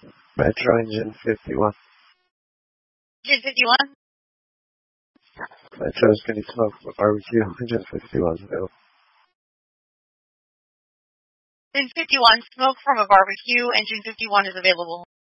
Metro Engine 51. Engine 51? Metro's getting smoke for barbecue. Engine 51 is available. Engine 51, smoke from a barbecue. Engine 51 is available.